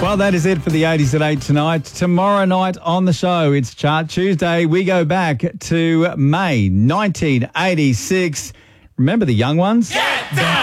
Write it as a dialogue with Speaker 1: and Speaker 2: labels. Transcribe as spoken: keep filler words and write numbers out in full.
Speaker 1: Well, that is it for the eighties at eight tonight. Tomorrow night on the show, it's Chart Tuesday. We go back to May nineteen eighty-six. Remember the young ones?
Speaker 2: Get down!